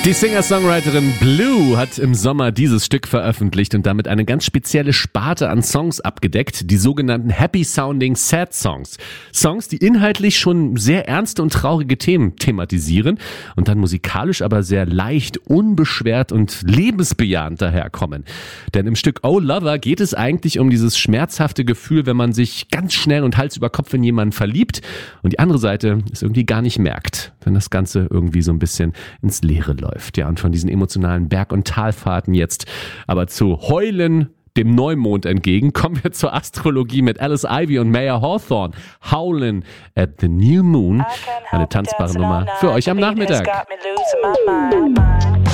Die Singer-Songwriterin Blue hat im Sommer dieses Stück veröffentlicht und damit eine ganz spezielle Sparte an Songs abgedeckt, die sogenannten Happy-Sounding Sad Songs. Songs, die inhaltlich schon sehr ernste und traurige Themen thematisieren und dann musikalisch aber sehr leicht, unbeschwert und lebensbejahend daherkommen. Denn im Stück Oh Lover geht es eigentlich um dieses schmerzhafte Gefühl, wenn man sich ganz schnell und Hals über Kopf in jemanden verliebt und die andere Seite es irgendwie gar nicht merkt, wenn das Ganze irgendwie so ein bisschen ins Leere läuft. Ja, und von diesen emotionalen Berg- und Talfahrten jetzt aber zu Heulen dem Neumond entgegen, kommen wir zur Astrologie mit Alice Ivy und Maya Hawthorne. Howlin' at the New Moon, eine tanzbare Nummer für euch am Nachmittag.